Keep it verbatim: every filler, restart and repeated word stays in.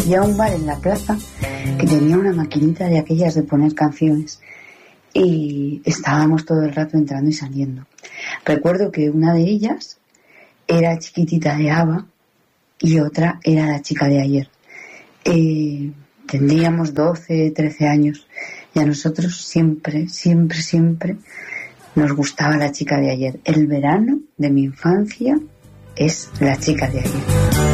había un bar en la plaza que tenía una maquinita de aquellas de poner canciones y estábamos todo el rato entrando y saliendo. Recuerdo que una de ellas era Chiquitita de ABBA y otra era La chica de ayer. Eh, tendríamos doce, trece años y a nosotros siempre, siempre, siempre nos gustaba La chica de ayer. El verano de mi infancia es La chica de ayer.